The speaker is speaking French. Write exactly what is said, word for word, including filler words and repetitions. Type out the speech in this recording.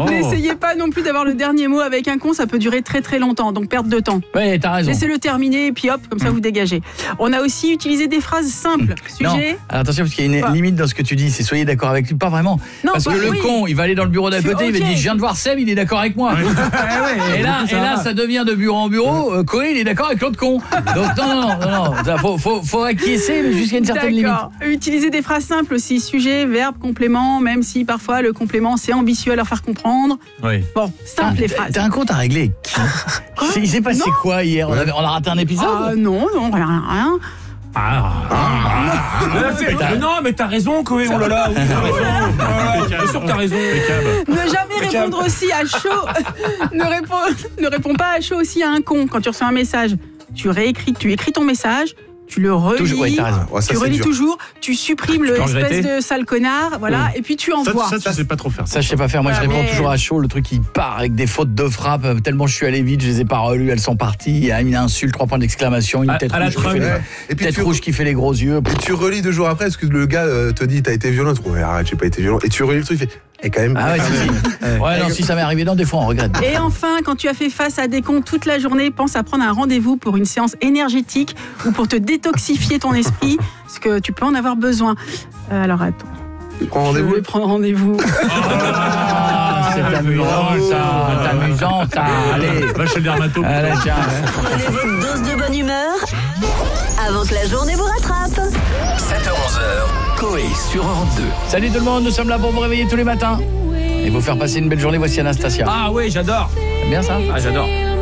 Oh. N'essayez pas non plus d'avoir le dernier mot avec un con, ça peut durer très très longtemps, donc perte de temps. Ouais, t'as raison. Laissez-le terminer et puis hop, comme ça vous dégagez. On a aussi utilisé des phrases simples. Non, Sujet. alors attention parce qu'il y a une Quoi limite dans ce que tu dis, c'est soyez d'accord avec lui, pas vraiment. Non, parce bah, que le oui. con, il va aller dans le bureau d'à Je suis côté, il va ok. dire je viens de voir Seb, il est d'accord avec moi. et là, et là ça devient de bureau en bureau, euh, Coé, il est d'accord avec l'autre con. Donc non non non non, non. Ça, faut faut faut acquiescer mais jusqu'à une certaine limite. D'accord. Utilisez des phrases simples aussi, sujet, verbe, complément, même si parfois le complément c'est ambitieux à leur faire comprendre. Oui. Bon, simple les phrases. T'as un compte à régler avec qui? Il s'est passé Non. quoi hier? On, avait, on a raté un épisode? Ah non, non, rien, rien. Ah, ah, ah, mais t'as- non, mais t'as raison, Coé. Oh là là, oui, t'as raison. Oh, bien sûr que t'as raison. Ne jamais répondre aussi à chaud. ne, réponds, ne réponds pas à chaud aussi à un con quand tu reçois un message. Tu réécris, tu écris ton message, tu le relis, Toujours, ouais, t'as raison. Ouais, ça, tu c'est relis dur. toujours, tu supprimes Tu le peux espèce regretter. de sale connard, voilà, et puis tu Ça, envoies. ça, tu sais pas trop faire. Ça je sais pas faire, moi je Ah, réponds mais- toujours à chaud, le truc il part avec des fautes de frappe, euh, tellement je suis allé vite, je les ai pas relues, elles sont parties, il y a une insulte, trois points d'exclamation, une À- tête à la rouge, qui fait, Trump. les- Ouais. Et puis tête tu, rouge qui fait les gros yeux. et tu relis deux jours après parce que le gars euh, te dit t'as été violent, tu dis ouais, arrête, j'ai pas été violent. Et tu relis le truc, il fait et quand même. Ah ouais, si, si. Ouais, non, si ça m'est arrivé dans des fois on regrette. Et enfin, quand tu as fait face à des cons toute la journée, pense à prendre un rendez-vous pour une séance énergétique ou pour te détoxifier ton esprit, parce que tu peux en avoir besoin. Euh, alors attends, Tu prends je rendez-vous. vais prendre rendez-vous. Ah, c'est amusant ça, c'est amusant ça. Allez, Va chez le dermato. allez tiens. Prenez votre dose de bonne humeur avant que la journée vous rattrape. sept heures onze heures, Coé sur Europe deux. Salut tout le monde, nous sommes là pour vous réveiller tous les matins et vous faire passer une belle journée, voici Anastasia. Ah oui, j'adore. C'est bien ça? Ah, j'adore.